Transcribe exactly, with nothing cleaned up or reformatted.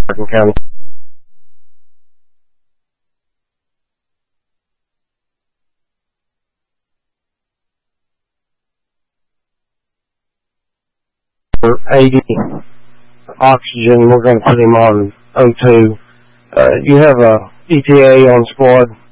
Martin County. For eighty oxygen, we're going to put him on O two. Uh, you have a E T A on squad?